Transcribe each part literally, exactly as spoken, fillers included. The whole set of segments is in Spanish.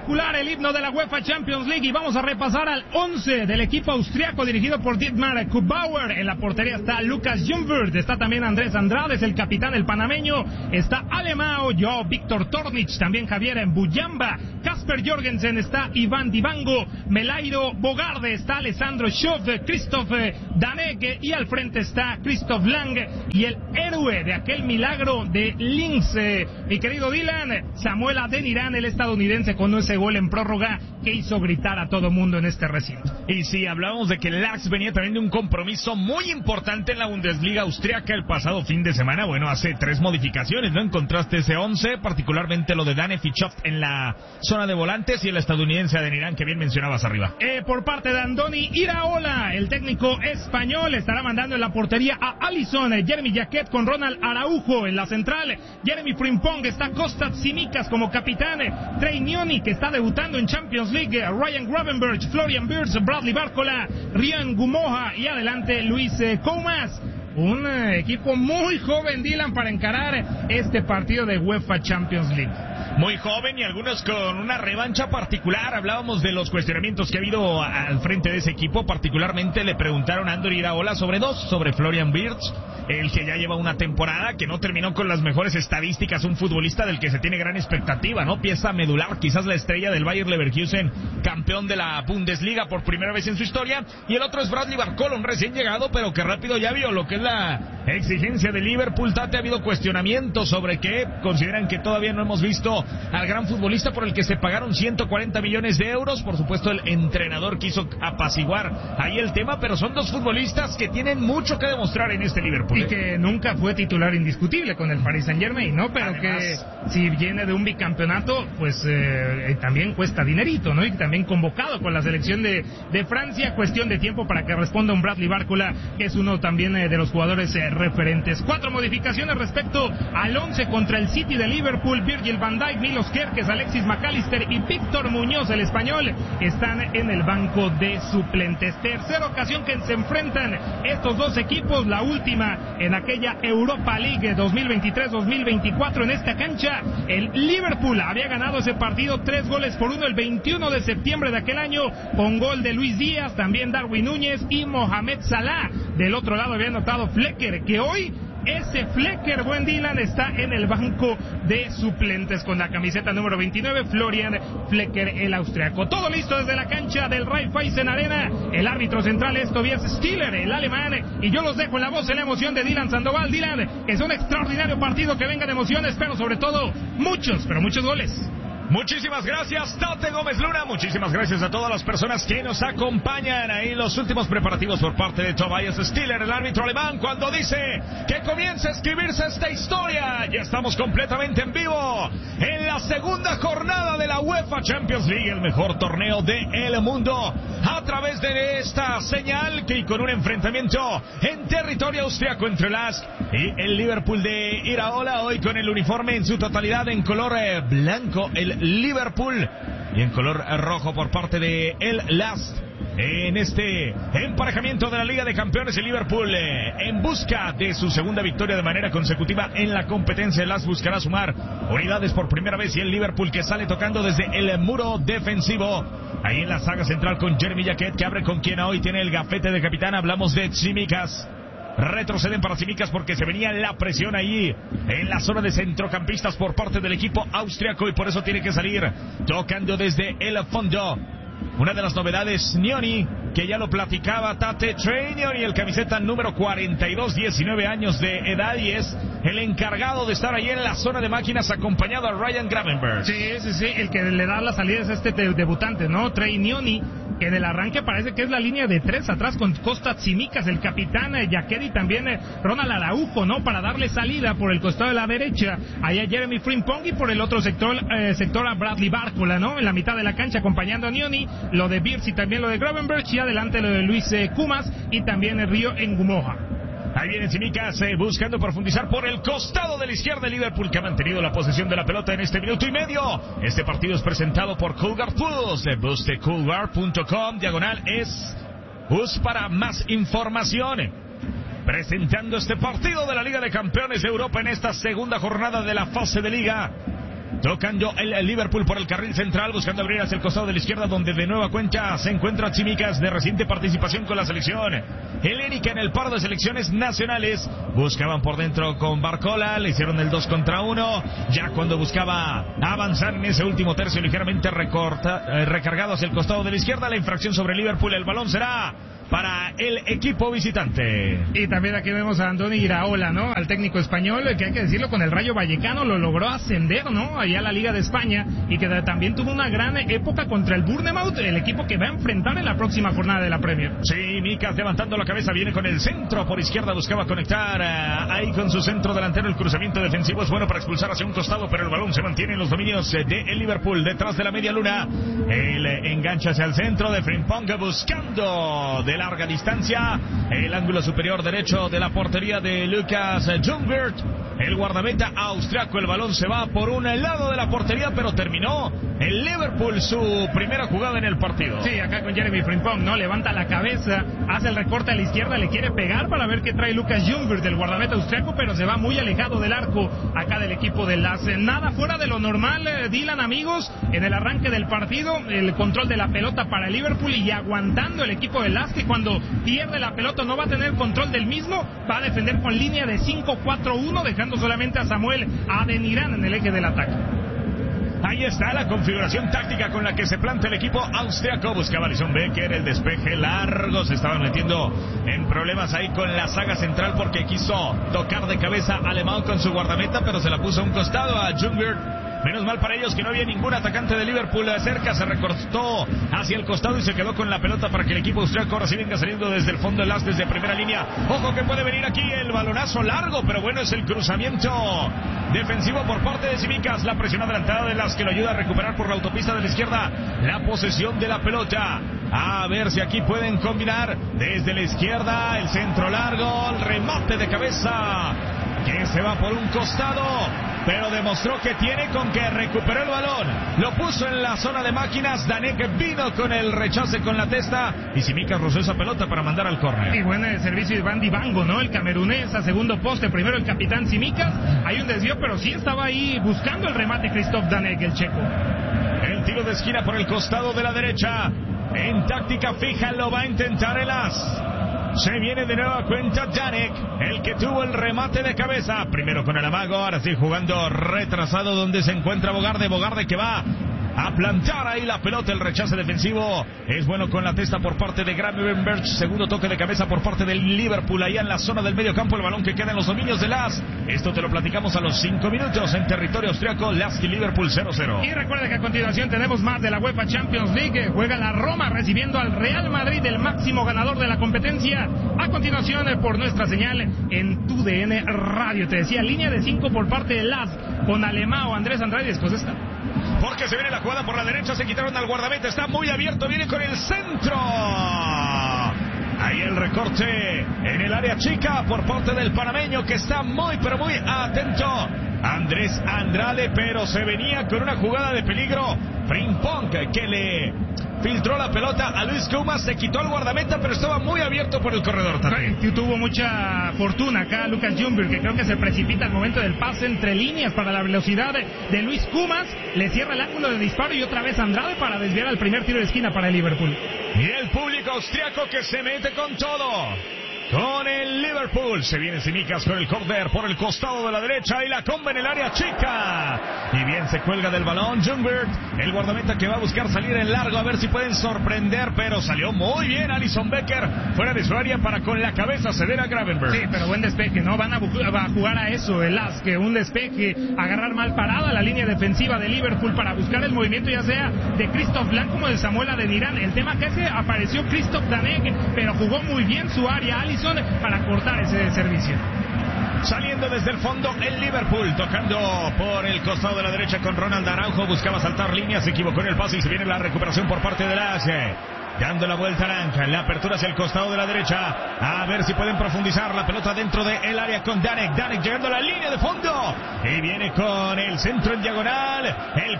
espectacular el himno de la UEFA Champions League y vamos a repasar al once del equipo austriaco dirigido por Dietmar Kubauer. En la portería está Lucas Jungwirth, está también Andrés Andrade, es el capitán, el panameño, está Alemão, Joao Víctor Tornich, también Javier Mbuyamba, Kasper Jorgensen, está Iván Dibango, Melairo Bogarde, está Alessandro Schoff, Christoph Danegg y al frente está Christoph Lang y el héroe de aquel milagro de Linz, eh, mi querido Dylan, Samuel Adeniran, el estadounidense, con ese gol en prórroga que hizo gritar a todo mundo en este recinto. Y sí, hablábamos de que el Ajax venía también de un compromiso muy importante en la Bundesliga austriaca el pasado fin de semana. Bueno, hace tres modificaciones, ¿no? Encontraste ese once, particularmente lo de Dane Fichoft en la zona de volantes y el estadounidense Adeniran, que bien mencionabas arriba. Eh, por parte de Andoni Iraola, el técnico español estará mandando en la portería a Alisson, Jeremy Jacquet con Ronald Araujo en la central, Jeremy Frimpong, está Kostas Tsimikas como capitán, Trey Nioni, que está debutando en Champions League, Ryan Gravenberch, Florian Wirtz, Bradley Barcola, Ryan Gumoja y adelante Luis eh, Comas. Un eh, equipo muy joven, Dylan, para encarar este partido de UEFA Champions League. Muy joven y algunos con una revancha particular. Hablábamos de los cuestionamientos que ha habido al frente de ese equipo. Particularmente le preguntaron a Andoni Iraola sobre dos, sobre Florian Wirtz, el que ya lleva una temporada que no terminó con las mejores estadísticas, un futbolista del que se tiene gran expectativa, ¿no? Pieza medular, quizás la estrella del Bayer Leverkusen, campeón de la Bundesliga por primera vez en su historia. Y el otro es Bradley Barcola, un recién llegado, pero que rápido ya vio lo que es la exigencia de Liverpool. Tate, ha habido cuestionamientos sobre que consideran que todavía no hemos visto al gran futbolista por el que se pagaron ciento cuarenta millones de euros. Por supuesto, el entrenador quiso apaciguar ahí el tema, pero son dos futbolistas que tienen mucho que demostrar en este Liverpool. Y que nunca fue titular indiscutible con el Paris Saint-Germain, ¿no? Pero además, que si viene de un bicampeonato, pues eh, también cuesta dinerito, ¿no? Y también convocado con la selección de, de Francia. Cuestión de tiempo para que responda un Bradley Barcola, que es uno también eh, de los jugadores eh, referentes. Cuatro modificaciones respecto al once contra el City de Liverpool. Virgil van Dijk, Milos Kerkez, Alexis McAllister y Víctor Muñoz, el español, están en el banco de suplentes. Tercera ocasión que se enfrentan estos dos equipos, la última en aquella Europa League dos mil veintitrés dos mil veinticuatro en esta cancha. El Liverpool había ganado ese partido tres goles por uno el veintiuno de septiembre de aquel año, con gol de Luis Díaz, también Darwin Núñez y Mohamed Salah. Del otro lado había anotado Flecker, que hoy ese Flecker, buen Dylan, está en el banco de suplentes con la camiseta número veintinueve, Florian Flecker, el austriaco. Todo listo desde la cancha del Raiffeisen Arena. El árbitro central es Tobias Stiller, el alemán, y yo los dejo en la voz, en la emoción de Dylan Sandoval. Dylan, es un extraordinario partido que venga de emociones, pero sobre todo muchos, pero muchos goles. Muchísimas gracias, Tate Gómez Luna. Muchísimas gracias a todas las personas que nos acompañan ahí en los últimos preparativos por parte de Tobias Stiller, el árbitro alemán, cuando dice que comienza a escribirse esta historia. Ya estamos completamente en vivo en la segunda jornada de la UEFA Champions League, el mejor torneo del mundo, a través de esta señal que con un enfrentamiento en territorio austriaco entre el A S K y el Liverpool de Iraola, hoy con el uniforme en su totalidad en color eh, blanco, el Liverpool, y en color rojo por parte de el Last. En este emparejamiento de la Liga de Campeones, el Liverpool eh, en busca de su segunda victoria de manera consecutiva en la competencia. El Last buscará sumar unidades por primera vez, y el Liverpool que sale tocando desde el muro defensivo ahí en la saga central con Jeremy Jacquet, que abre con quien hoy tiene el gafete de capitán. Hablamos de Tsimikas. Retroceden para Tsimikas porque se venía la presión ahí en la zona de centrocampistas por parte del equipo austriaco, y por eso tiene que salir tocando desde el fondo. Una de las novedades, Nioni, que ya lo platicaba Tate, Trey Nioni, el camiseta número cuarenta y dos, diecinueve años de edad, y es el encargado de estar ahí en la zona de máquinas acompañado a Ryan Gravenberch. Sí, sí, sí, el que le da las salidas a este debutante, ¿no? Trey Nioni, que del arranque parece que es la línea de tres atrás con Kostas Tsimikas, el capitán eh, Jacquet, y también eh, Ronald Araujo, ¿no? Para darle salida por el costado de la derecha allá Jeremy Frimpong, y por el otro sector eh, sector a Bradley Barcola, ¿no? En la mitad de la cancha acompañando a Nioni, lo de Wirtz y también lo de Gravenberch, y adelante lo de Luis eh, Kumas y también el Río en Gumoja. Ahí viene Tsimikas eh, buscando profundizar por el costado de la izquierda. El Liverpool que ha mantenido la posesión de la pelota en este minuto y medio. Este partido es presentado por Coolguard Plus. Eh, busque coolguard punto com, diagonal es Bus para más información. Presentando este partido de la Liga de Campeones de Europa en esta segunda jornada de la fase de Liga. tocando el Liverpool por el carril central, buscando abrir hacia el costado de la izquierda, donde de nueva cuenta se encuentra Tsimikas, de reciente participación con la selección helénica en el par de selecciones nacionales. Buscaban por dentro con Barcola, le hicieron el dos contra uno, ya cuando buscaba avanzar en ese último tercio ligeramente recorta, eh, recargado hacia el costado de la izquierda, la infracción sobre Liverpool, el balón será para el equipo visitante. Y también aquí vemos a Andoni Iraola, ¿no? Al técnico español, que hay que decirlo, con el Rayo Vallecano lo logró ascender, ¿no? Allá a la Liga de España, y que también tuvo una gran época contra el Bournemouth, el equipo que va a enfrentar en la próxima jornada de la Premier. Sí, Micas levantando la cabeza, viene con el centro por izquierda, buscaba conectar uh, ahí con su centro delantero, el cruzamiento defensivo es bueno para expulsar hacia un costado, pero el balón se mantiene en los dominios de el Liverpool, detrás de la media luna, el engancha hacia el centro de Frimpong, buscando de larga distancia el ángulo superior derecho de la portería de Lucas Ljungberg, el guardameta austriaco. El balón se va por un lado de la portería, pero terminó el Liverpool su primera jugada en el partido. Sí, acá con Jeremy Frimpong, ¿no? Levanta la cabeza, hace el recorte a la izquierda, le quiere pegar para ver qué trae Lucas Ljungberg del guardameta austriaco, pero se va muy alejado del arco acá del equipo de Las. Nada fuera de lo normal, eh, Dylan, amigos, en el arranque del partido, el control de la pelota para el Liverpool y aguantando el equipo de Las, que cuando pierde la pelota no va a tener control del mismo, va a defender con línea de cinco cuatro uno, dejando solamente a Samuel Adeniran en el eje del ataque. Ahí está la configuración táctica con la que se planta el equipo austriaco. Buscaba Alisson Becker, el despeje largo. Se estaban metiendo en problemas ahí con la saga central porque quiso tocar de cabeza a Alemán con su guardameta, pero se la puso a un costado a Ljungberg. Menos mal para ellos que no había ningún atacante de Liverpool cerca, se recortó hacia el costado y se quedó con la pelota para que el equipo austriaco ahora sí venga saliendo desde el fondo del as, desde primera línea. Ojo que puede venir aquí el balonazo largo, pero bueno, es el cruzamiento defensivo por parte de Tsimikas, la presión adelantada de Las que lo ayuda a recuperar por la autopista de la izquierda la posesión de la pelota. A ver si aquí pueden combinar desde la izquierda el centro largo, el remate de cabeza que se va por un costado, pero demostró que tiene con que recuperó el balón, lo puso en la zona de máquinas. Danek vino con el rechace con la testa y Tsimikas rozó esa pelota para mandar al córner. Y buen el servicio de Van Dibango, ¿no? El camerunés a segundo poste, primero el capitán Tsimikas, hay un desvío, pero sí estaba ahí buscando el remate Christoph Danek, el checo. El tiro de esquina por el costado de la derecha, en táctica fija lo va a intentar el As. Se viene de nueva cuenta Danek, el que tuvo el remate de cabeza. Primero con el amago, ahora sí jugando retrasado donde se encuentra Bogarde. Bogarde que va a plantar ahí la pelota, el rechace defensivo es bueno con la testa por parte de Gravenberch. Segundo toque de cabeza por parte del Liverpool, allá en la zona del medio campo, el balón que queda en los dominios de Las. Esto te lo platicamos a los cinco minutos en territorio austriaco. Las y Liverpool cero cero. Y recuerda que a continuación tenemos más de la UEFA Champions League. Juega la Roma recibiendo al Real Madrid, el máximo ganador de la competencia. A continuación por nuestra señal en tu D N Radio. Te decía, línea de cinco por parte de Las con Alemão, Andrés Andrade, después está. Porque se viene la jugada por la derecha, se quitaron al guardameta, está muy abierto, viene con el centro. Ahí el recorte en el área chica por parte del panameño que está muy pero muy atento. Andrés Andrade, pero se venía con una jugada de peligro. Frimpong que le filtró la pelota a Luis Kumas, se quitó el guardameta, pero estaba muy abierto por el corredor también. Tuvo mucha fortuna acá Lucas Ljungberg, que creo que se precipita al momento del pase entre líneas para la velocidad de, de Luis Kumas, le cierra el ángulo de disparo y otra vez Andrade para desviar al primer tiro de esquina para el Liverpool. Y el público austriaco que se mete con todo. Con el Liverpool se viene Tsimikas con el córner por el costado de la derecha y la comba en el área chica. Y bien se cuelga del balón Ljungberg, el guardameta que va a buscar salir en largo a ver si pueden sorprender, pero salió muy bien Alisson Becker fuera de su área para con la cabeza ceder a Gravenberch. Sí, pero buen despeje, ¿no? Van a, va a jugar a eso, el As, que un despeje, agarrar mal parada la línea defensiva de Liverpool para buscar el movimiento ya sea de Christoph Blanc como de Samuel Adeniran. El tema que se apareció Christoph Danek, pero jugó muy bien su área Alisson para cortar ese servicio. Saliendo desde el fondo el Liverpool, tocando por el costado de la derecha con Ronald Araujo, buscaba saltar líneas, se equivocó en el pase y se viene la recuperación por parte de Las. Dando la vuelta a Lanka, la apertura hacia el costado de la derecha, a ver si pueden profundizar la pelota dentro del área con Danek, Danek llegando a la línea de fondo, y viene con el centro en diagonal, el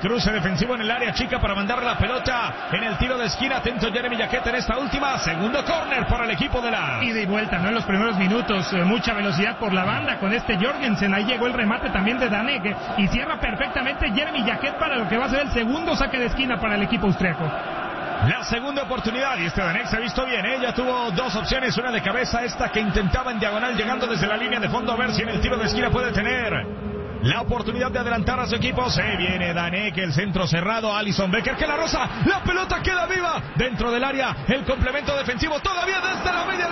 cruce defensivo en el área chica para mandar la pelota en el tiro de esquina. Atento Jeremy Jacquet en esta última. Segundo córner para el equipo de la... Ida y vuelta, ¿no? En los primeros minutos, eh, mucha velocidad por la banda con este Jorgensen. Ahí llegó el remate también de Daneke y cierra perfectamente Jeremy Jacquet para lo que va a ser el segundo saque de esquina para el equipo austriaco. La segunda oportunidad, y este Daneke se ha visto bien, ella tuvo dos opciones, una de cabeza, esta que intentaba en diagonal llegando desde la línea de fondo, a ver si en el tiro de esquina puede tener la oportunidad de adelantar a su equipo. Se viene Daneke, el centro cerrado, Alisson Becker que la roza, la pelota queda viva dentro del área, el complemento defensivo todavía desde la media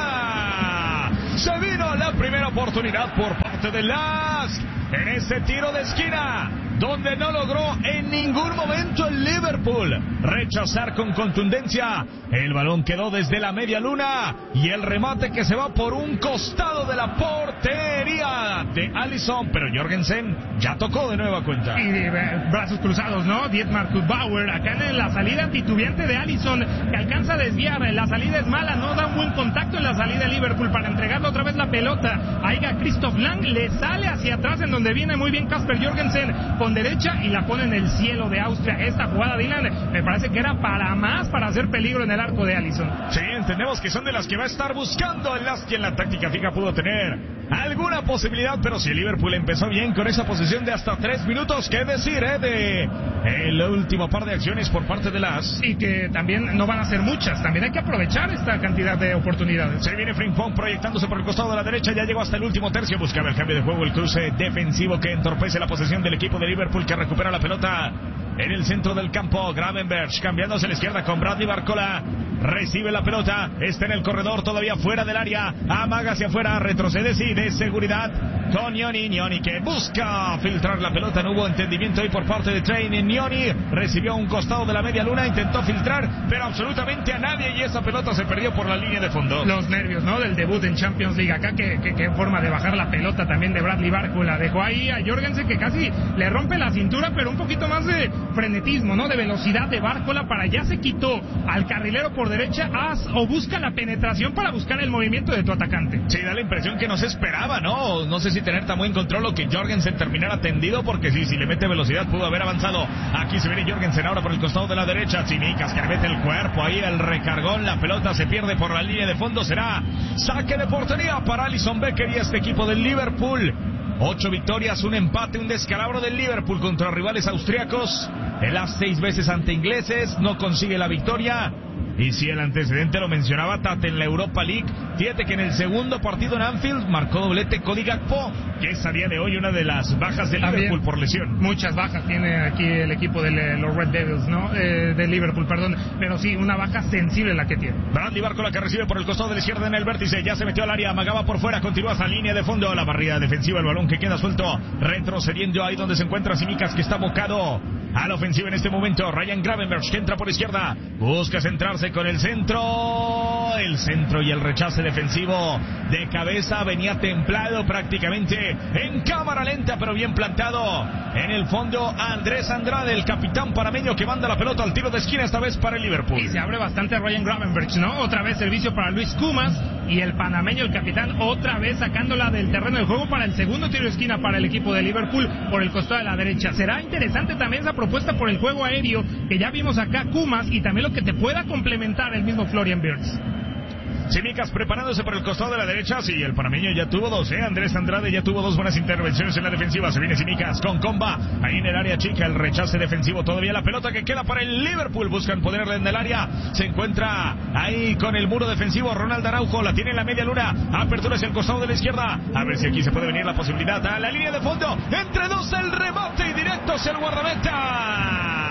luna. Se vino la primera oportunidad por parte de Lask en ese tiro de esquina, donde no logró en ningún momento el Liverpool rechazar con contundencia. El balón quedó desde la media luna y el remate que se va por un costado de la portería de Alisson, pero Jorgensen ya tocó de nueva cuenta. Y eh, brazos cruzados, ¿no? Dietmar Bauer, acá en la salida titubeante de Alisson, que alcanza a desviar. La salida es mala, no da un buen contacto en la salida de Liverpool para entregarle otra vez la pelota. Ahí a Christoph Lang, le sale hacia atrás en donde viene muy bien Kasper Jorgensen con derecha y la pone en el cielo de Austria. Esta jugada, Dylan, me parece que era para más, para hacer peligro en el arco de Alisson. Sí, entendemos que son de las que va a estar buscando el Lask, que en la táctica fija pudo tener alguna posibilidad, pero si Liverpool empezó bien con esa posesión de hasta tres minutos, qué decir, ¿eh? De el último par de acciones por parte de Lask. Y que también no van a ser muchas, también hay que aprovechar esta cantidad de oportunidades. Se viene Frimpong proyectándose por el costado de la derecha, ya llegó hasta el último tercio, buscaba el cambio de juego, el cruce defensivo que entorpece la posesión del equipo de Liverpool, que recupera la pelota en el centro del campo. Gravenberch cambiándose a la izquierda con Bradley Barcola, recibe la pelota, está en el corredor todavía fuera del área, amaga hacia afuera, retrocede sí de seguridad con Nioni, Nioni que busca filtrar la pelota, no hubo entendimiento ahí por parte de Train. Nioni recibió un costado de la media luna, intentó filtrar pero absolutamente a nadie y esa pelota se perdió por la línea de fondo. Los nervios, ¿no? Del debut en Champions League acá, que, que, que forma de bajar la pelota también de Bradley Barcola, dejó ahí a Jorgensen que casi le rompe la cintura, pero un poquito más de frenetismo, ¿no? De velocidad de Barcola para allá, se quitó al carrilero por derecha, haz, o busca la penetración para buscar el movimiento de tu atacante. Sí, da la impresión que no se esperaba, ¿no? No sé si tener tan buen control o que Jorgensen terminara tendido, porque sí, si le mete velocidad pudo haber avanzado. Aquí se viene Jorgensen ahora por el costado de la derecha, Tsimikas que le mete el cuerpo, ahí el recargón, la pelota se pierde por la línea de fondo, será saque de portería para Alisson Becker y este equipo del Liverpool. Ocho victorias, un empate, un descalabro del Liverpool contra rivales austriacos. En las seis veces ante ingleses, no consigue la victoria. Y si el antecedente lo mencionaba Tate en la Europa League, fíjate que en el segundo partido en Anfield marcó doblete Cody Gakpo, que es a día de hoy una de las bajas del También, Liverpool por lesión. Muchas bajas tiene aquí el equipo de los Red Devils, ¿no? Eh, de Liverpool, perdón, pero sí, una baja sensible la que tiene. Bradley Barcola que recibe por el costado de la izquierda en el vértice, ya se metió al área, amagaba por fuera, continúa esa línea de fondo, la barrida defensiva, el balón que queda suelto, retrocediendo ahí donde se encuentra Tsimikas, que está abocado a la ofensiva en este momento. Ryan Gravenberch que entra por izquierda, busca centrarse con el centro, el centro y el rechace defensivo de cabeza, venía templado prácticamente en cámara lenta pero bien plantado en el fondo. Andrés Andrade, el capitán panameño, que manda la pelota al tiro de esquina esta vez para el Liverpool. Y se abre bastante Ryan Gravenberch, ¿no? Otra vez servicio para Luis Kumas y el panameño, el capitán, otra vez sacándola del terreno de juego para el segundo tiro de esquina para el equipo de Liverpool por el costado de la derecha. Será interesante también esa propuesta por el juego aéreo que ya vimos acá, Kumas, y también lo que te pueda complementar el mismo Florian Wirtz. Tsimikas preparándose por el costado de la derecha, sí, el panameño ya tuvo dos, ¿eh? Andrés Andrade ya tuvo dos buenas intervenciones en la defensiva, se viene Tsimikas con comba, ahí en el área chica, el rechace defensivo, todavía la pelota que queda para el Liverpool, buscan ponerla en el área, se encuentra ahí con el muro defensivo, Ronald Araujo, la tiene en la media luna, apertura hacia el costado de la izquierda, a ver si aquí se puede venir la posibilidad, a la línea de fondo, entre dos el remate y directo hacia el guardameta.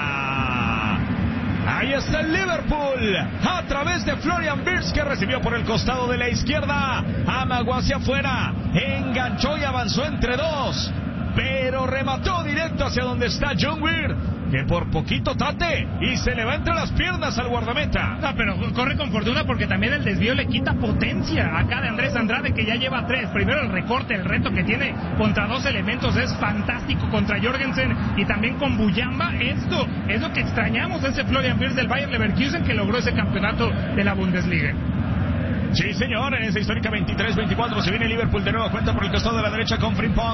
Ahí está el Liverpool, a través de Florian Wirtz, que recibió por el costado de la izquierda, amagó hacia afuera, enganchó y avanzó entre dos, pero remató directo hacia donde está John Weir, que por poquito Tate y se le va entre las piernas al guardameta. No, pero corre con fortuna porque también el desvío le quita potencia acá de Andrés Andrade, que ya lleva tres. Primero el recorte, el reto que tiene contra dos elementos es fantástico, contra Jorgensen y también con Buyamba. Esto es lo que extrañamos, ese Florian Wirtz del Bayer Leverkusen que logró ese campeonato de la Bundesliga. Sí, señor, en esa histórica veintitrés veinticuatro se viene Liverpool de nuevo, cuenta por el costado de la derecha con Frimpong.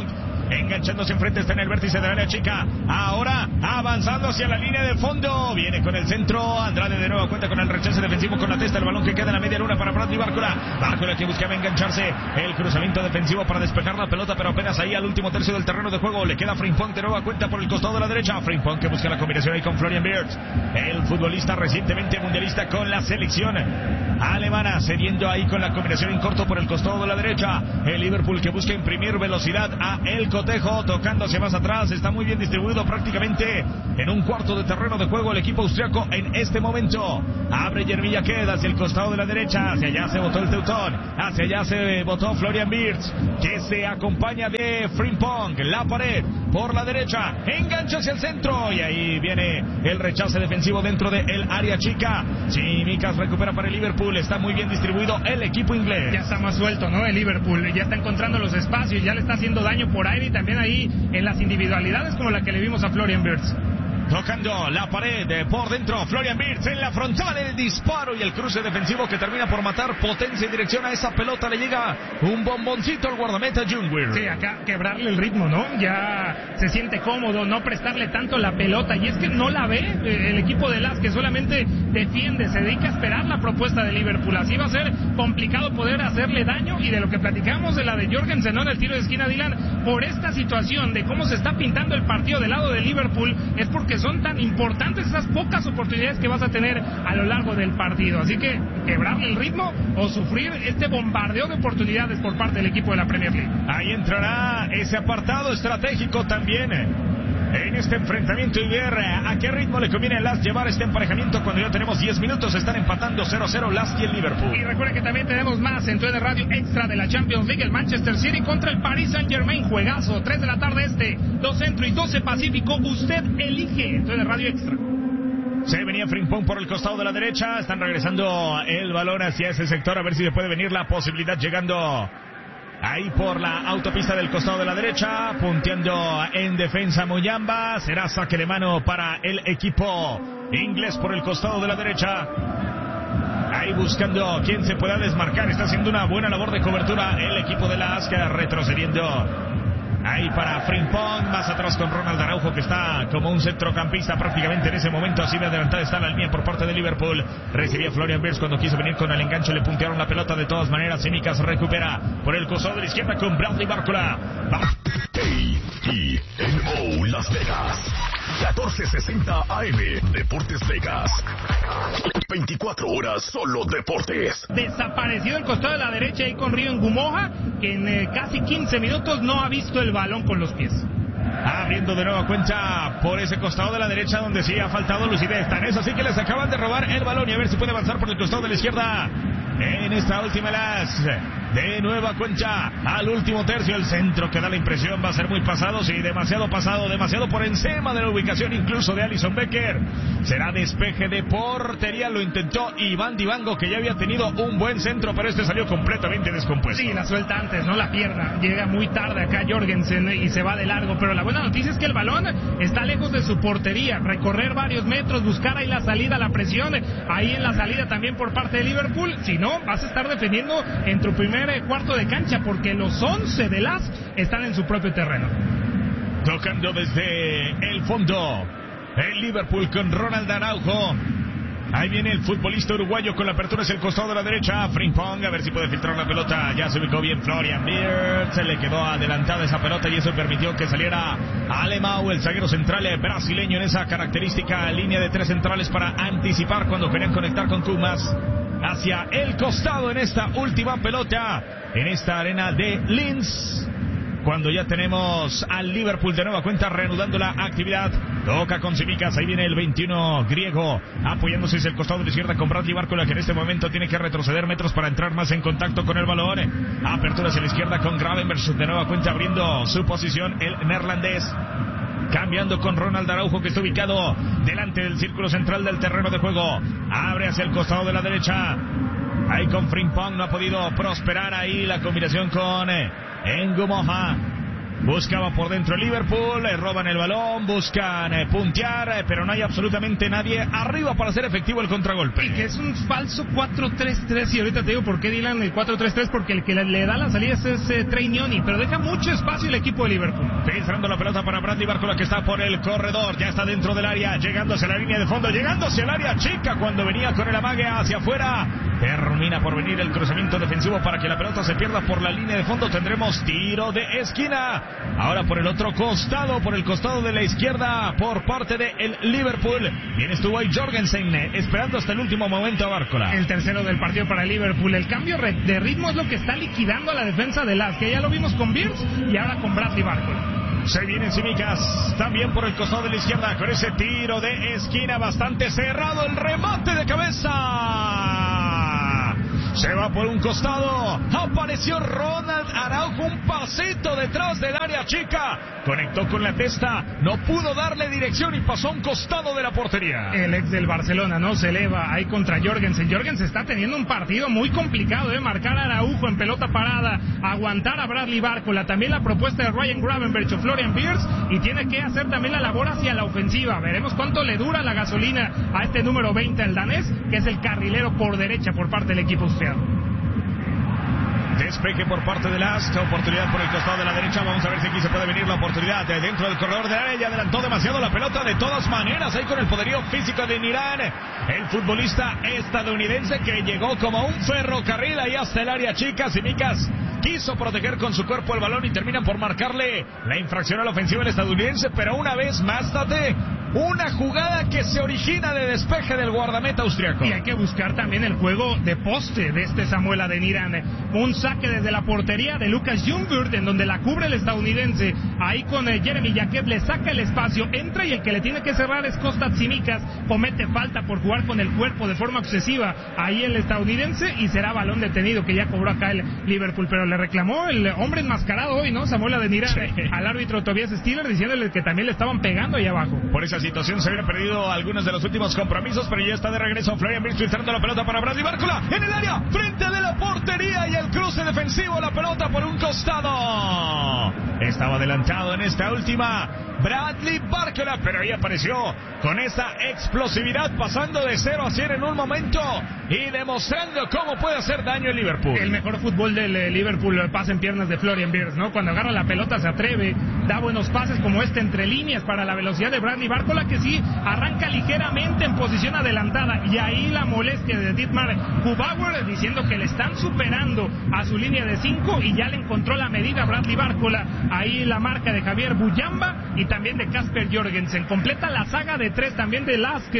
enganchándose enfrente, está en el vértice de la área chica. Ahora avanzando hacia la línea de fondo. Viene con el centro. Andrade de nuevo cuenta con el rechace defensivo con la testa. El balón que queda en la media luna para Bradley Bárcola. Bárcola que buscaba engancharse. El cruzamiento defensivo para despejar la pelota, pero apenas ahí al último tercio del terreno de juego. Le queda Frimpong de nueva cuenta por el costado de la derecha. Frimpong que busca la combinación ahí con Florian Wirtz. El futbolista recientemente mundialista con la selección alemana, cediendo ahí con la combinación en corto por el costado de la derecha. El Liverpool que busca imprimir velocidad a el cotejo, tocándose más atrás. Está muy bien distribuido prácticamente en un cuarto de terreno de juego el equipo austriaco en este momento. Abre Yermy Jaquet hacia el costado de la derecha. Hacia allá se botó el Teutón. Hacia allá se botó Florian Wirtz, que se acompaña de Frimpong. La pared por la derecha. Engancha hacia el centro. Y ahí viene el rechace defensivo dentro del área chica. Tsimikas recupera para el Liverpool. Está muy bien distribuido el equipo inglés. Ya está más suelto, ¿no? El Liverpool ya está encontrando los espacios. Ya le está haciendo daño por aire y también ahí en las individualidades como la que le vimos a Florian Wirtz. Tocando la pared por dentro, Florian Wirtz en la frontal, el disparo y el cruce defensivo que termina por matar. Potencia en dirección a esa pelota, le llega un bomboncito al guardameta Ljungwirth. Sí, acá quebrarle el ritmo, ¿no? Ya se siente cómodo, no prestarle tanto la pelota, y es que no la ve el equipo de Las, que solamente defiende, se dedica a esperar la propuesta de Liverpool. Así va a ser complicado poder hacerle daño, y de lo que platicamos de la de Jorgensen, ¿no? En el tiro de esquina, Dylan, por esta situación de cómo se está pintando el partido del lado de Liverpool, es porque son tan importantes esas pocas oportunidades que vas a tener a lo largo del partido. Así que quebrarle el ritmo o sufrir este bombardeo de oportunidades por parte del equipo de la Premier League. Ahí entrará ese apartado estratégico también en este enfrentamiento y ver a qué ritmo le conviene a Las llevar este emparejamiento cuando ya tenemos diez minutos. Están empatando cero cero Las y el Liverpool. Y recuerden que también tenemos más en T N Radio Extra de la Champions League. El Manchester City contra el Paris Saint Germain. Juegazo, tres de la tarde este, dos centro y doce pacífico. Usted elige en T N Radio Extra. Se venía Frimpong por el costado de la derecha. Están regresando el balón hacia ese sector, a ver si le puede venir la posibilidad llegando ahí por la autopista del costado de la derecha, punteando en defensa Muyamba. Será saque de mano para el equipo inglés por el costado de la derecha. Ahí buscando quien se pueda desmarcar. Está haciendo una buena labor de cobertura el equipo de la Asca, retrocediendo ahí para Frimpong, más atrás con Ronald Araujo, que está como un centrocampista prácticamente en ese momento. Así de adelantada está la línea por parte de Liverpool. Recibía Florian Wirtz cuando quiso venir con el enganche, le puntearon la pelota de todas maneras. Tsimikas recupera por el costado de la izquierda con Bradley Bárcola. A I N O Las Vegas, catorce sesenta A M, Deportes Vegas. veinticuatro horas solo deportes. Desaparecido el costado de la derecha ahí con Río Ngumoha, que en eh, casi quince minutos no ha visto el balón con los pies. Abriendo de nueva cuenta por ese costado de la derecha donde sí ha faltado lucidez. Tan es así que les acaban de robar el balón, y a ver si puede avanzar por el costado de la izquierda. En esta última Las, de nueva cuenta al último tercio, el centro que da la impresión va a ser muy pasado, sí, demasiado pasado, demasiado por encima de la ubicación incluso de Alisson Becker. Será despeje de portería, lo intentó Iván Dibango, que ya había tenido un buen centro, pero este salió completamente descompuesto. Sí, la suelta antes, no la pierna, llega muy tarde acá Jorgensen y se va de largo, pero la buena noticia es que el balón está lejos de su portería, recorrer varios metros, buscar ahí la salida, la presión, ahí en la salida también por parte de Liverpool. Si no, vas a estar defendiendo en tu primer eh, cuarto de cancha, porque los once de Las están en su propio terreno. Tocando desde el fondo el Liverpool con Ronald Araujo. Ahí viene el futbolista uruguayo con la apertura hacia el costado de la derecha. Frimpong, a ver si puede filtrar la pelota. Ya se ubicó bien Florian Wirtz. Se le quedó adelantada esa pelota y eso permitió que saliera Alemão, el zaguero central brasileño, en esa característica línea de tres centrales para anticipar cuando querían conectar con Kumas. Hacia el costado en esta última pelota, en esta arena de Linz. Cuando ya tenemos al Liverpool de nueva cuenta reanudando la actividad. Toca con Tsimikas, ahí viene el veintiuno griego, apoyándose hacia el costado de la izquierda con Bradley Bárcola, que en este momento tiene que retroceder metros para entrar más en contacto con el balón. Apertura hacia la izquierda con Gravenberch, de nueva cuenta abriendo su posición el neerlandés. Cambiando con Ronald Araujo, que está ubicado delante del círculo central del terreno de juego. Abre hacia el costado de la derecha. Ahí con Frimpong no ha podido prosperar ahí la combinación con Ngumoha. Buscaba por dentro el Liverpool, eh, roban el balón, buscan eh, puntear, eh, pero no hay absolutamente nadie arriba para hacer efectivo el contragolpe. Y que es un falso cuatro tres tres, y ahorita te digo por qué Dylan el cuatro tres tres, porque el que le, le da la salida es ese Trainioni, pero deja mucho espacio el equipo de Liverpool. Filtrando la pelota para Bradley Barcola, que está por el corredor, ya está dentro del área, llegando hacia la línea de fondo, llegando hacia el área chica cuando venía con el amague hacia afuera. Termina por venir el cruzamiento defensivo para que la pelota se pierda por la línea de fondo. Tendremos tiro de esquina. Ahora por el otro costado, por el costado de la izquierda, por parte de el Liverpool. Bien estuvo ahí Jorgensen, esperando hasta el último momento a Barcola. El tercero del partido para el Liverpool. El cambio de ritmo es lo que está liquidando a la defensa de Las, que ya lo vimos con Beers y ahora con Bradley Barcola. Se viene Tsimikas también por el costado de la izquierda con ese tiro de esquina bastante cerrado. El remate de cabeza. Se va por un costado. Apareció Ronald Araujo, un pasito detrás del área chica. Conectó con la testa, no pudo darle dirección y pasó a un costado de la portería. El ex del Barcelona, ¿no? Se eleva ahí contra Jorgensen. Jorgensen está teniendo un partido muy complicado, ¿eh? Marcar a Araujo en pelota parada, aguantar a Bradley Barcola. También la propuesta de Ryan Gravenberch o Florian Wirtz, y tiene que hacer también la labor hacia la ofensiva. Veremos cuánto le dura la gasolina a este número veinte, el danés, que es el carrilero por derecha por parte del equipo austriaco. Despeje por parte de Las, oportunidad por el costado de la derecha. Vamos a ver si aquí se puede venir la oportunidad dentro del corredor de área. Ya adelantó demasiado la pelota de todas maneras ahí con el poderío físico de Nirán, el futbolista estadounidense que llegó como un ferrocarril ahí hasta el área chica. Tsimikas quiso proteger con su cuerpo el balón y terminan por marcarle la infracción a la ofensiva del estadounidense, pero una vez más, Tate, una jugada que se origina de despeje del guardameta austriaco. Y hay que buscar también el juego de poste de este Samuel Adeniran. Un saque desde la portería de Lucas Ljungwirth, en donde la cubre el estadounidense. Ahí con eh, Jeremy Jacquet le saca el espacio, entra y el que le tiene que cerrar es Kostas Tsimikas. Comete falta por jugar con el cuerpo de forma obsesiva ahí el estadounidense y será balón detenido que ya cobró acá el Liverpool. Pero le reclamó el hombre enmascarado hoy, ¿no? Samuel Adeniran, sí, al árbitro Tobias Stiller, diciéndole que también le estaban pegando ahí abajo. Por esa situación se habían perdido algunos de los últimos compromisos, pero ya está de regreso Florian Wirtz filtrando la pelota para Bradley Barcola en el área, frente de la portería y el cruce defensivo, la pelota por un costado. Estaba adelantado en esta última Bradley Barcola, pero ahí apareció con esa explosividad, pasando de cero a cien en un momento y demostrando cómo puede hacer daño el Liverpool. El mejor fútbol del eh, Liverpool pasa en piernas de Florian Wirtz, ¿no? Cuando agarra la pelota se atreve, da buenos pases como este entre líneas para la velocidad de Bradley Barcola, que sí arranca ligeramente en posición adelantada, y ahí la molestia de Dietmar Kubauer diciendo que le están superando a su línea de cinco y ya le encontró la medida a Bradley Barcola. Ahí la marca de Javier Buyamba y también de Kasper Jorgensen. Completa la saga de tres también de Lask,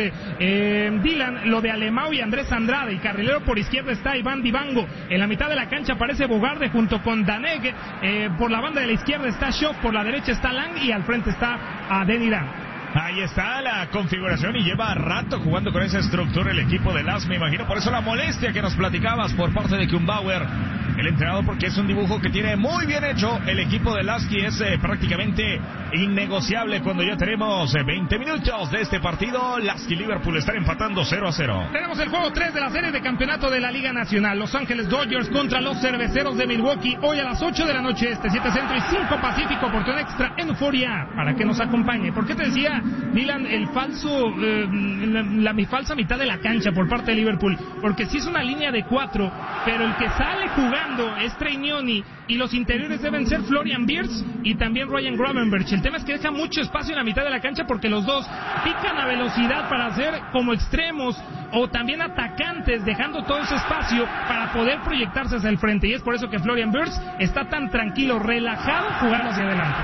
eh, Dylan, lo de Alemão y Andrés Andrade. Y carrilero por izquierda está Iván Dibango. En la mitad de la cancha aparece Bogarde junto con Daneg. Eh, por la banda de la izquierda está Schock, por la derecha está Lang y al frente está Adeniran. Ahí está la configuración y lleva rato jugando con esa estructura el equipo de Las, me imagino. Por eso la molestia que nos platicabas por parte de Kumbauer, el entrenador, porque es un dibujo que tiene muy bien hecho el equipo de Las, y es eh, prácticamente innegociable cuando ya tenemos eh, veinte minutos de este partido. Las y Liverpool están empatando cero a cero. Tenemos el juego tres de la serie de campeonato de la Liga Nacional. Los Ángeles Dodgers contra los Cerveceros de Milwaukee. Hoy a las ocho de la noche este, siete Centro y cinco Pacífico. Oportunidad extra en Euforia para que nos acompañe. ¿Por qué te decía, Dylan, el falso, eh, la, la mi falsa mitad de la cancha por parte de Liverpool? Porque sí es una línea de cuatro, pero el que sale jugando es Trainioni y los interiores deben ser Florian Wirtz y también Ryan Gravenberch. El tema es que deja mucho espacio en la mitad de la cancha porque los dos pican a velocidad para hacer como extremos o también atacantes, dejando todo ese espacio para poder proyectarse hacia el frente, y es por eso que Florian Wirtz está tan tranquilo, relajado, jugando hacia adelante.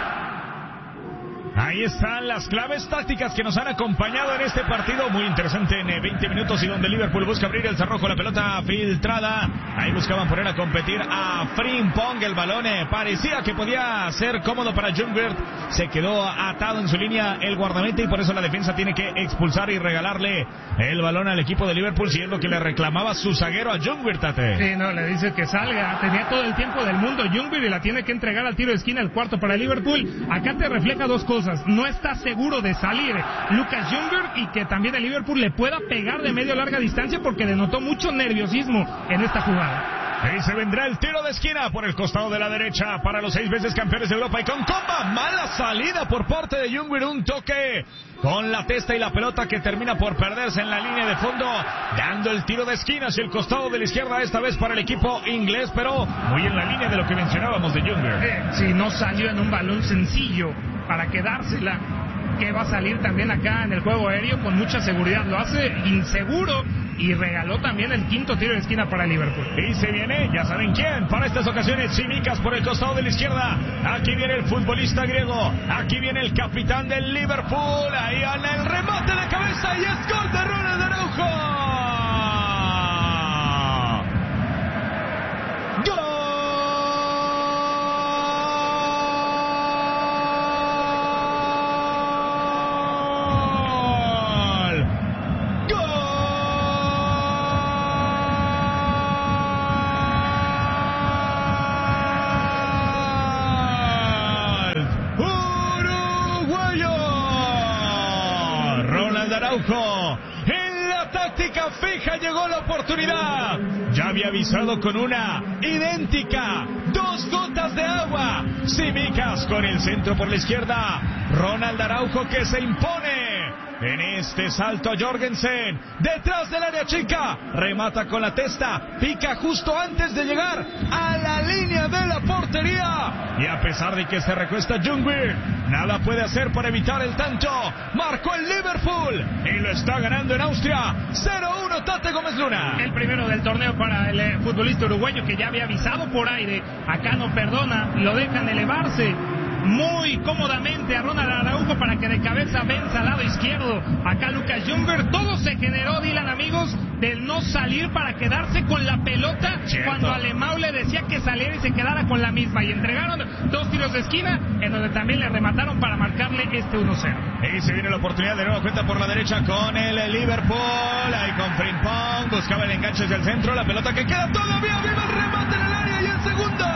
Ahí están las claves tácticas que nos han acompañado en este partido muy interesante en veinte minutos, y donde Liverpool busca abrir el cerrojo, la pelota filtrada. Ahí buscaban poner a competir a Frimpong. El balón eh, parecía que podía ser cómodo para Ljungwirth. Se quedó atado en su línea el guardameta y por eso la defensa tiene que expulsar y regalarle el balón al equipo de Liverpool, siendo que le reclamaba su zaguero a Ljungwirth. Sí, no, le dice que salga. Tenía todo el tiempo del mundo Ljungwirth y la tiene que entregar al tiro de esquina, el cuarto para Liverpool. Acá te refleja dos cosas. No está seguro de salir Lucas Ljungwirth y que también el Liverpool le pueda pegar de medio a larga distancia porque denotó mucho nerviosismo en esta jugada. Y se vendrá el tiro de esquina por el costado de la derecha para los seis veces campeones de Europa y con comba. Mala salida por parte de Ljungberg, un toque con la testa y la pelota que termina por perderse en la línea de fondo, dando el tiro de esquina hacia el costado de la izquierda, esta vez para el equipo inglés, pero muy en la línea de lo que mencionábamos de Ljungberg. Eh, sí, no salió en un balón sencillo para quedársela, que va a salir también acá en el juego aéreo con mucha seguridad. Lo hace inseguro y regaló también el quinto tiro de esquina para Liverpool. Y se viene, ya saben quién, para estas ocasiones, Tsimikas por el costado de la izquierda. Aquí viene el futbolista griego, aquí viene el capitán del Liverpool, ahí anda el remate de cabeza y es gol de Ronald Araujo. En la táctica fija llegó la oportunidad. Ya había avisado con una idéntica, dos gotas de agua. Tsimikas con el centro por la izquierda. Ronald Araujo que se impone. En este salto a Jorgensen, detrás del área chica, remata con la testa, pica justo antes de llegar a la línea de la portería. Y a pesar de que se recuesta Ljungberg, nada puede hacer para evitar el tanto. Marcó el Liverpool y lo está ganando en Austria. cero uno Tate Gómez Luna. El primero del torneo para el eh, futbolista uruguayo que ya había avisado por aire. Acá no perdona, lo dejan elevarse muy cómodamente a Ronald Araujo para que de cabeza venza al lado izquierdo. Acá Lucas Ljungberg. Todo se generó, Dylan, amigos, del no salir para quedarse con la pelota. Cierto. Cuando Alemão le decía que saliera y se quedara con la misma. Y entregaron dos tiros de esquina en donde también le remataron para marcarle este uno cero. Y se viene la oportunidad de nueva cuenta por la derecha con el Liverpool. Ahí con Frimpong. Buscaba el enganche desde el centro. La pelota que queda todavía viva, el remate en el área y el segundo.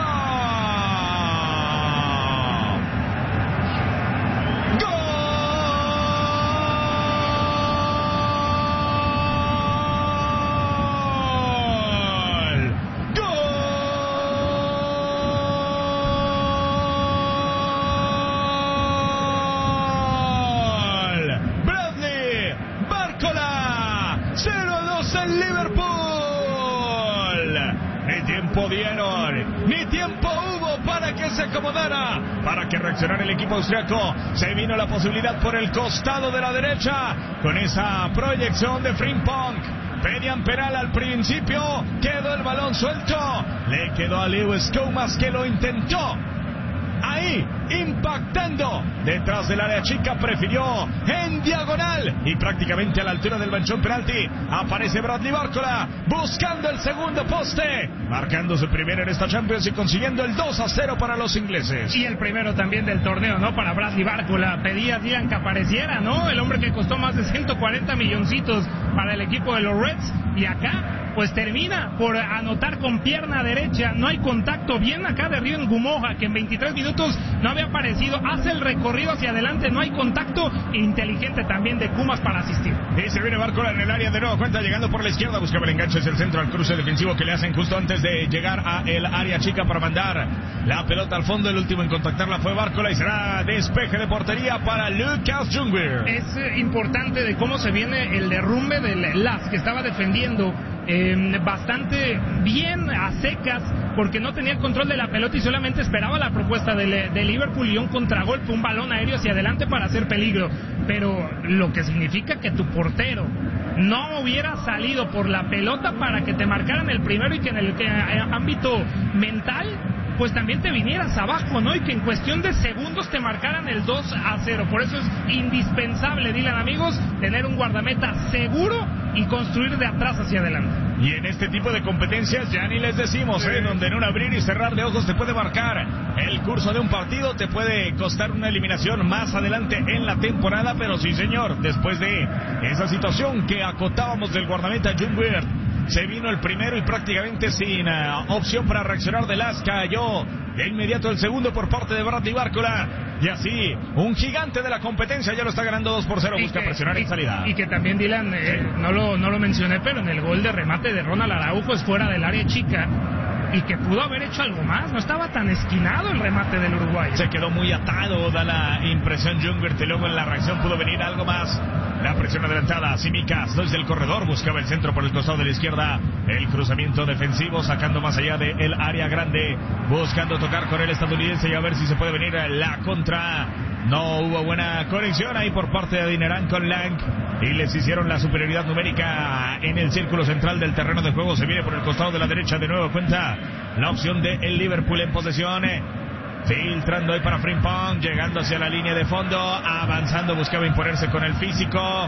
Dieron, ni tiempo hubo para que se acomodara, para que reaccionara el equipo austriaco. Se vino la posibilidad por el costado de la derecha con esa proyección de Frimpong. Pedían penal al principio, quedó el balón suelto, le quedó a Lewis Comas que lo intentó. Ahí, impactando detrás del área chica, prefirió en diagonal y prácticamente a la altura del manchón penalti. Aparece Bradley Barcola buscando el segundo poste, marcando su primero en esta Champions y consiguiendo el dos a cero para los ingleses. Y el primero también del torneo, ¿no? Para Bradley Barcola. Pedía Dylan que apareciera, ¿no? El hombre que costó más de ciento cuarenta milloncitos para el equipo de los Reds. Y acá, pues termina por anotar con pierna derecha. No hay contacto. Bien acá de Río en Gumoja, que en veintitrés minutos no había aparecido. Hace el recorrido hacia adelante. No hay contacto. Inteligente también de Kumas para asistir. Y se viene Barcola en el área de nuevo cuenta, llegando por la izquierda. Buscaba el enganche hacia el centro, al cruce defensivo que le hacen justo antes de llegar a el área chica para mandar la pelota al fondo. El último en contactarla fue Barcola y será despeje de portería para Lucas Ljungberg. Es eh, importante de cómo se viene el derrumbe del L A S, que estaba defendiendo Eh, bastante bien a secas porque no tenía el control de la pelota y solamente esperaba la propuesta de, de Liverpool y un contragolpe, un balón aéreo hacia adelante para hacer peligro. Pero lo que significa que tu portero no hubiera salido por la pelota para que te marcaran el primero y que en el que, eh, ámbito mental pues también te vinieras abajo, ¿no? Y que en cuestión de segundos te marcaran el dos a cero. Por eso es indispensable, Dylan, amigos, tener un guardameta seguro y construir de atrás hacia adelante. Y en este tipo de competencias ya ni les decimos, ¿eh? Donde en un abrir y cerrar de ojos te puede marcar el curso de un partido, te puede costar una eliminación más adelante en la temporada. Pero sí, señor, después de esa situación que acotábamos del guardameta Ljungberg, se vino el primero y prácticamente sin uh, opción para reaccionar de Las, cayó de inmediato el segundo por parte de Bradley Barcola. Y así, un gigante de la competencia ya lo está ganando dos por cero, busca que, presionar y, en salida. Y que también, Dylan, eh, sí. no, lo, no lo mencioné, pero en el gol de remate de Ronald Araujo es fuera del área chica. y que pudo haber hecho algo más. No estaba tan esquinado el remate del Uruguay. Se quedó muy atado, da la impresión Ljungwirth, y luego en la reacción pudo venir algo más. La presión adelantada, Tsimikas desde el corredor, buscaba el centro por el costado de la izquierda. El cruzamiento defensivo, sacando más allá del área grande, buscando tocar con el estadounidense y a ver si se puede venir la contra. No hubo buena conexión ahí por parte de Adiniran con Lang y les hicieron la superioridad numérica en el círculo central del terreno de juego. Se viene por el costado de la derecha de nuevo cuenta la opción de el Liverpool en posesión. Filtrando ahí para Frimpong, llegando hacia la línea de fondo, avanzando, buscaba imponerse con el físico.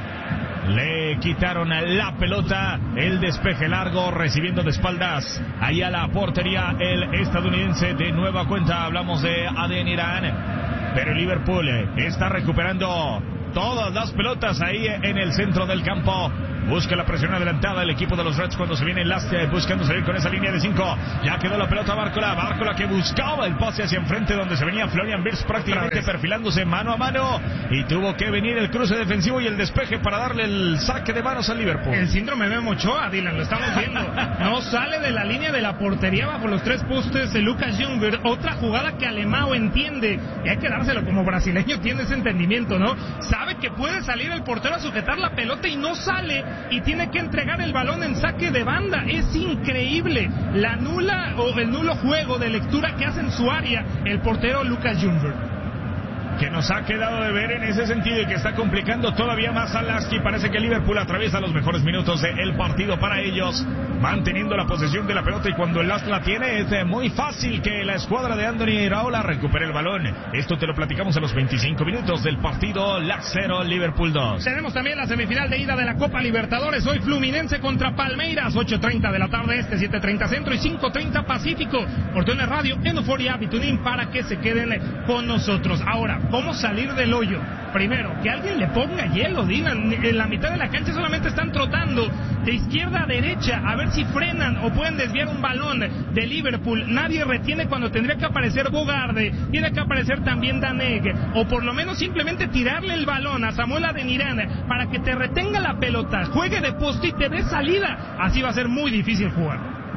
Le quitaron la pelota, el despeje largo, recibiendo de espaldas ahí a la portería el estadounidense de nueva cuenta. Hablamos de Adeniran, pero Liverpool está recuperando todas las pelotas ahí en el centro del campo. Busca la presión adelantada el equipo de los Reds cuando se viene el Lastia, buscando salir con esa línea de cinco. Ya quedó la pelota Bárcola, Bárcola que buscaba el pase hacia enfrente donde se venía Florian Wirtz prácticamente perfilándose mano a mano y tuvo que venir el cruce defensivo y el despeje para darle el saque de manos al Liverpool. El síndrome Memo Ochoa, Dylan, lo estamos viendo. No sale de la línea de la portería bajo los tres postes de Lucas Ljungwirth. Otra jugada que Alemão entiende y hay que dárselo, como brasileño tiene ese entendimiento, ¿no? Sabe que puede salir el portero a sujetar la pelota y no sale y tiene que entregar el balón en saque de banda. Es increíble la nula o el nulo juego de lectura que hace en su área el portero Lucas Ljungwirth, que nos ha quedado de ver en ese sentido y que está complicando todavía más a Lasky. Parece que Liverpool atraviesa los mejores minutos del partido para ellos, manteniendo la posesión de la pelota, y cuando el Last la tiene es muy fácil que la escuadra de Andoni Iraola recupere el balón. Esto te lo platicamos a los veinticinco minutos del partido. Last cero, Liverpool dos. Tenemos también la semifinal de ida de la Copa Libertadores. Hoy Fluminense contra Palmeiras, ocho treinta de la tarde este, siete treinta centro y cinco treinta pacífico. por T N Radio, en Euforia, Bitunín, para que se queden con nosotros. Ahora, ¿cómo salir del hoyo? Primero, que alguien le ponga hielo, Dylan. En la mitad de la cancha solamente están trotando de izquierda a derecha a ver si frenan o pueden desviar un balón de Liverpool. Nadie retiene cuando tendría que aparecer Bogarde, tiene que aparecer también Daneg, o por lo menos simplemente tirarle el balón a Samuel Adeniran para que te retenga la pelota, juegue de poste y te dé salida. Así va a ser muy difícil jugar.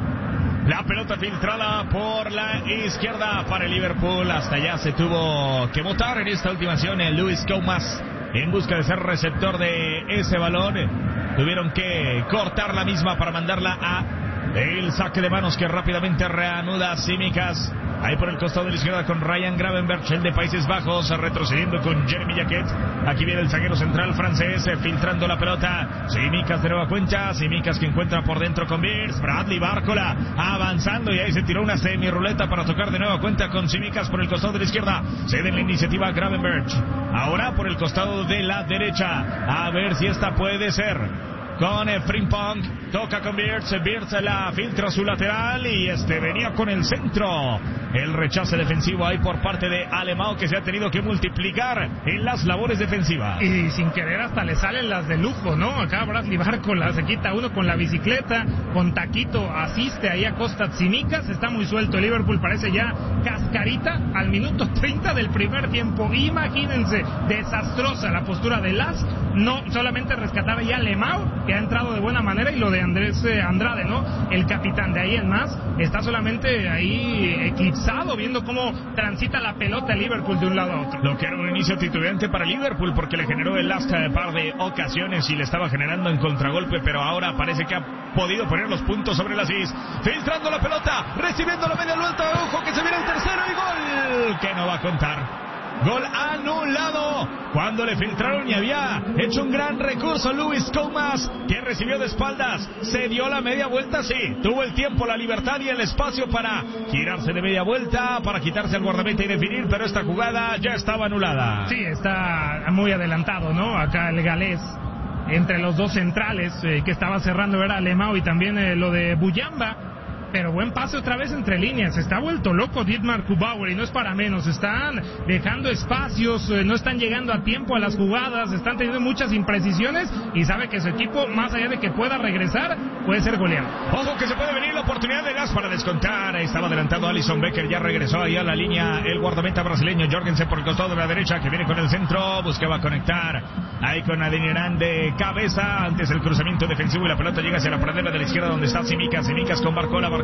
La pelota filtrada por la izquierda para el Liverpool. Hasta allá se tuvo que botar en esta última acción el Luis Comas en busca de ser receptor de ese balón. Tuvieron que cortar la misma para mandarla a el saque de manos que rápidamente reanuda Tsimikas. Ahí por el costado de la izquierda con Ryan Gravenberch, el de Países Bajos, retrocediendo con Jeremy Jacquet. Aquí viene el zaguero central francés, filtrando la pelota. Tsimikas de nueva cuenta, Tsimikas que encuentra por dentro con Wirtz. Bradley Bárcola avanzando y ahí se tiró una semi-ruleta para tocar de nueva cuenta con Tsimikas por el costado de la izquierda. Cede en la iniciativa Gravenberch. Ahora por el costado de la derecha, a ver si esta puede ser. Con Frimpong, toca con Wirtz, Wirtz la filtra a su lateral y este venía con el centro. El rechace defensivo ahí por parte de Alemão, que se ha tenido que multiplicar en las labores defensivas. Y sin querer hasta le salen las de lujo, ¿no? Acá Bradley Bárcola se quita uno con la bicicleta, con taquito asiste ahí a Costa Tsimikas. Está muy suelto el Liverpool, parece ya cascarita al minuto treinta del primer tiempo. Imagínense, desastrosa la postura de Las. No solamente rescatar ahí a Alemão, que ha entrado de buena manera, y lo de Andrés eh, Andrade, ¿no? El capitán. De ahí en más está solamente ahí eclipsado viendo cómo transita la pelota el Liverpool de un lado a otro. Lo que era un inicio titubeante para Liverpool, porque le generó el Lasta de par de ocasiones y le estaba generando en contragolpe, pero ahora parece que ha podido poner los puntos sobre las is. Filtrando la pelota, recibiendo la media vuelta, ojo que se viene el tercero y gol que no va a contar. Gol anulado cuando le filtraron y había hecho un gran recurso Luis Comas, que recibió de espaldas, se dio la media vuelta, sí, tuvo el tiempo, la libertad y el espacio para girarse de media vuelta, para quitarse al guardameta y definir, pero esta jugada ya estaba anulada. Sí, está muy adelantado, ¿no? Acá el galés entre los dos centrales eh, que estaba cerrando era Alemão y también eh, lo de Buyamba. Pero buen pase otra vez entre líneas. Está vuelto loco Dietmar Kubauer y no es para menos. Están dejando espacios, eh, no están llegando a tiempo a las jugadas, están teniendo muchas imprecisiones y sabe que su equipo, más allá de que pueda regresar, puede ser goleado. Ojo que se puede venir la oportunidad de Gas para descontar. Estaba adelantando Alisson Becker, ya regresó ahí a la línea el guardameta brasileño Jorgensen por el costado de la derecha, que viene con el centro, buscaba conectar ahí con Adeniran de cabeza antes el cruzamiento defensivo y la pelota llega hacia la pradera de la izquierda donde está Tsimikas. Tsimikas con Bárcola, Bárcola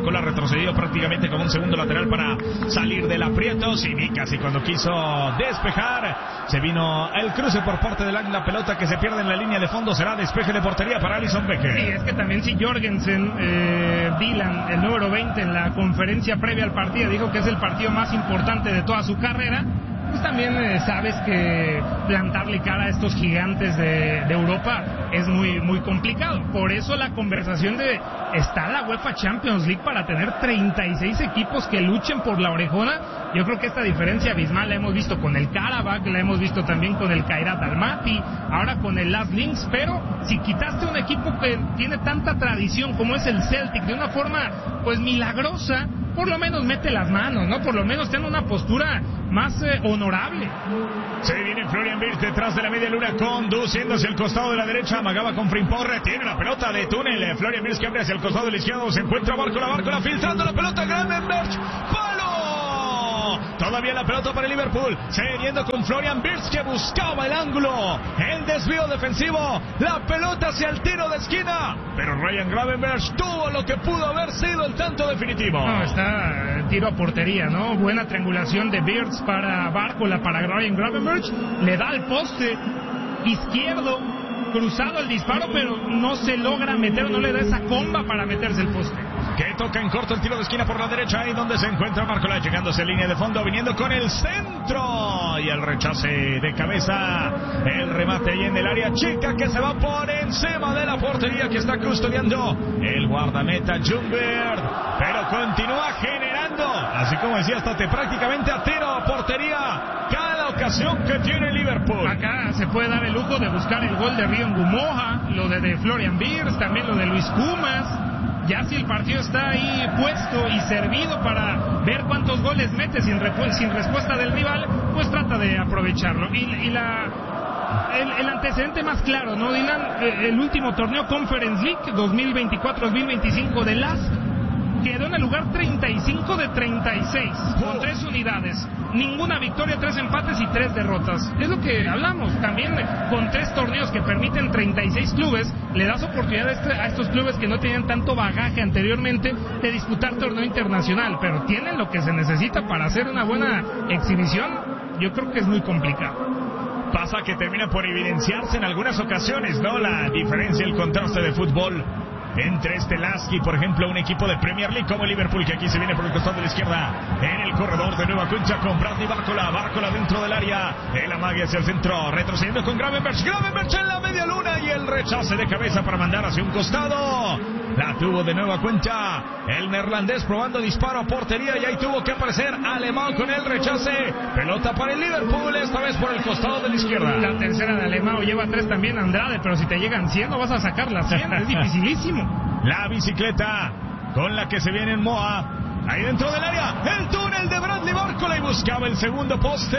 Bárcola retrocedió prácticamente como un segundo lateral para salir del aprieto. Simicas, y cuando quiso despejar, se vino el cruce por parte de la, la pelota que se pierde en la línea de fondo. Será despeje de portería para Alisson Becker. Sí, es que también si Jorgensen, eh, Dylan, el número veinte, en la conferencia previa al partido dijo que es el partido más importante de toda su carrera, pues también eh, sabes que plantarle cara a estos gigantes de, de Europa es muy muy complicado. Por eso la conversación de está la UEFA Champions League para tener treinta y seis equipos que luchen por la orejona. Yo creo que esta diferencia abismal la hemos visto con el Karabakh, la hemos visto también con el Kairat Almaty, ahora con el Las Links, pero si quitaste un equipo que tiene tanta tradición como es el Celtic de una forma pues milagrosa, por lo menos mete las manos, ¿no? Por lo menos tiene una postura más eh, honorable. Se viene Florian Wirtz detrás de la media luna, conduciendo hacia el costado de la derecha, amagaba con Frimpong, tiene la pelota de túnel, Florian Wirtz que abre hacia el costado del izquierdo, se encuentra Bárcola, Bárcola filtrando la pelota, Gravenberch, ¡palo! Todavía la pelota para el Liverpool, cediendo con Florian Wirtz que buscaba el ángulo, el desvío defensivo, la pelota hacia el tiro de esquina, pero Ryan Gravenberch tuvo lo que pudo haber sido el tanto definitivo. No, está eh, tiro a portería, ¿no? Buena triangulación de Wirtz para Bárcola, para Ryan Gravenberch, le da al poste izquierdo, cruzado el disparo, pero no se logra meter, no le da esa comba para meterse el poste. Que toca en corto el tiro de esquina por la derecha, ahí donde se encuentra Bárcola, llegándose a línea de fondo, viniendo con el centro, y el rechace de cabeza, el remate ahí en el área chica que se va por encima de la portería que está custodiando el guardameta Ljungberg, pero continúa generando, así como decía, hasta te prácticamente a tiro a portería cada ocasión que tiene Liverpool. Acá se puede dar el lujo de buscar el gol de Rion Gumoja, lo de, de Florian Wirtz, también lo de Luis Kumas. Ya si el partido está ahí puesto y servido para ver cuántos goles mete sin, repu- sin respuesta del rival, pues trata de aprovecharlo. Y, y la el, el antecedente más claro, ¿no, Dylan? El último torneo Conference League dos mil veinticuatro dos mil veinticinco de L A S quedó en el lugar treinta y cinco de treinta y seis, con tres unidades, ninguna victoria, tres empates y tres derrotas. Es lo que hablamos, también con tres torneos que permiten treinta y seis clubes, le das oportunidad a, este, a estos clubes que no tenían tanto bagaje anteriormente de disputar torneo internacional, pero tienen lo que se necesita para hacer una buena exhibición. Yo creo que es muy complicado. Pasa que termina por evidenciarse en algunas ocasiones, ¿no? La diferencia, el contraste de fútbol entre este L A S y, por ejemplo, un equipo de Premier League como Liverpool, que aquí se viene por el costado de la izquierda en el corredor de nueva cuenta con Bradley Bárcola, Bárcola dentro del área, el amague hacia el centro, retrocediendo con Gravenberch, Gravenberch en la media luna y el rechace de cabeza para mandar hacia un costado, la tuvo de nueva cuenta el neerlandés probando disparo a portería y ahí tuvo que aparecer Alemán con el rechace, pelota para el Liverpool, esta vez por el costado de la izquierda. La tercera de Alemán, lleva tres también Andrade, pero si te llegan cien no vas a sacar las cien, es dificilísimo. La bicicleta con la que se viene en Moa, ahí dentro del área, el túnel de Bradley Bárcola y buscaba el segundo poste.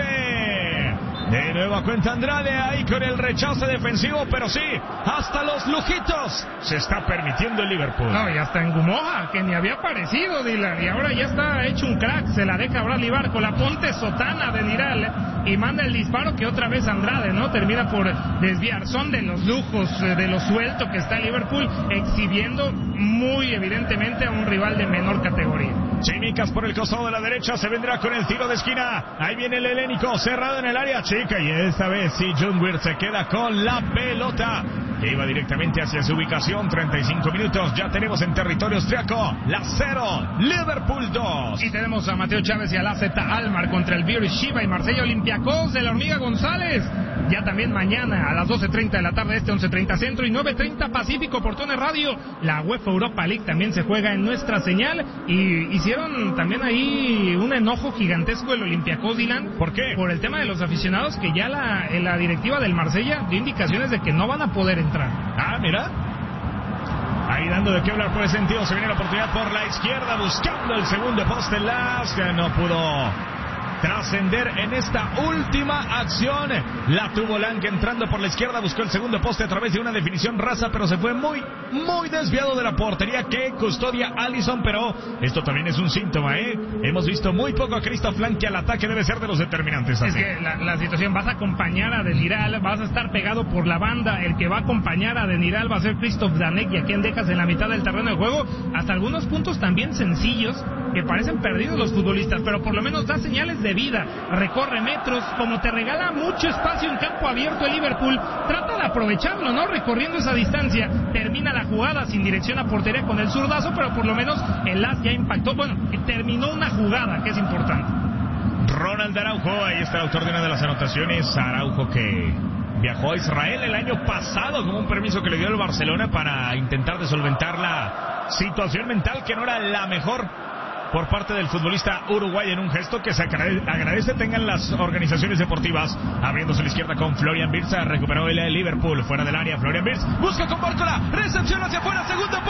De nueva cuenta Andrade ahí con el rechace defensivo, pero sí, hasta los lujitos se está permitiendo el Liverpool. No, y hasta en Gumoja, que ni había aparecido, Dylan, y ahora ya está hecho un crack, se la deja Bradley Bárcola, ponte sotana de Niral y manda el disparo que otra vez Andrade, ¿no? Termina por desviar. Son de los lujos, de lo suelto que está Liverpool, exhibiendo muy evidentemente a un rival de menor categoría. Chimicas por el costado de la derecha, se vendrá con el tiro de esquina, ahí viene el helénico, cerrado en el área chica, y esta vez sí, Ljungberg se queda con la pelota, que iba directamente hacia su ubicación. Treinta y cinco minutos, ya tenemos en territorio austriaco, la cero, Liverpool dos. Y tenemos a Mateo Chávez y a la Z Almar contra el Beer Shiva y Marsella Olympiacos de la Hormiga González. Ya también mañana a las doce treinta de la tarde este, once treinta centro y nueve treinta Pacífico por Tone Radio. La UEFA Europa League también se juega en nuestra señal y hicieron también ahí un enojo gigantesco el Olympiacos, Dylan. ¿Por qué? Por el tema de los aficionados, que ya la, la directiva del Marsella dio indicaciones de que no van a poder entrar. Ah, mira. Ahí dando de qué hablar por ese sentido, se viene la oportunidad por la izquierda buscando el segundo poste, Las que no pudo trascender en esta última acción. La tuvo Lang entrando por la izquierda, buscó el segundo poste a través de una definición rasa, pero se fue muy, muy desviado de la portería que custodia Alisson, pero esto también es un síntoma, ¿eh? Hemos visto muy poco a Christoph Lang, que al ataque debe ser de los determinantes. Así. Es que la, la situación, vas a acompañar a Demiral, vas a estar pegado por la banda, el que va a acompañar a Demiral va a ser Christoph Danek, y a quien dejas en la mitad del terreno de juego, hasta algunos puntos también sencillos, que parecen perdidos los futbolistas, pero por lo menos da señales de vida, recorre metros, como te regala mucho espacio en campo abierto el Liverpool, trata de aprovecharlo, ¿no? Recorriendo esa distancia, termina la jugada sin dirección a portería con el zurdazo, pero por lo menos el as ya impactó, bueno, terminó una jugada que es importante. Ronald Araujo, ahí está el autor de una de las anotaciones. Araujo, que viajó a Israel el año pasado con un permiso que le dio el Barcelona para intentar de solventar la situación mental, que no era la mejor por parte del futbolista uruguayo, en un gesto que se agradece tengan las organizaciones deportivas. Abriéndose a la izquierda con Florian Wirtz, recuperó el Liverpool fuera del área. Florian Wirtz busca con Bárcola, recepción hacia afuera, segundo